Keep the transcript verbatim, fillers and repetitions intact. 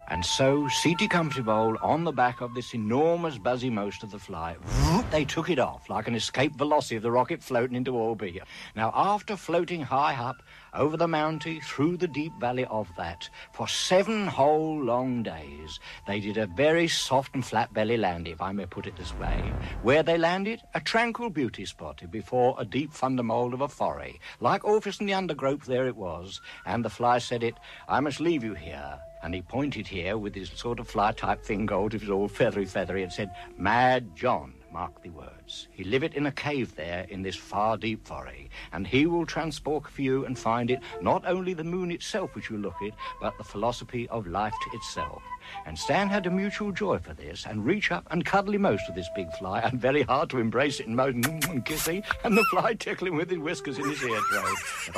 And so, seaty comfy bowl on the back of this enormous buzzy most of the fly, they took it off like an escape velocity of the rocket floating into orbit. Now, after floating high up over the mountain, through the deep valley of that, for seven whole long days, they did a very soft and flat belly landing, if I may put it this way. Where they landed, a tranquil beauty spot before a deep thundermold of a foray. Like Orpheus and the undergrowth, there it was, and the fly said it, I must leave you here. And he pointed here with his sort of fly-type thing gold, it was all feathery, feathery, and said, Mad John, mark the words. He liveth in a cave there in this far deep foray, and he will transport for you and find it not only the moon itself which you look at, but the philosophy of life itself. And Stan had a mutual joy for this, and reach up and cuddly most of this big fly, and very hard to embrace it and most and kissy, and the fly tickling with his whiskers in his eardrum.